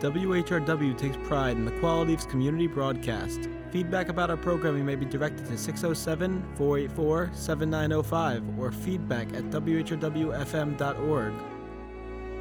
WHRW takes pride in the quality of its community broadcast. Feedback about our programming may be directed to 607-484-7905 or feedback at whrwfm.org.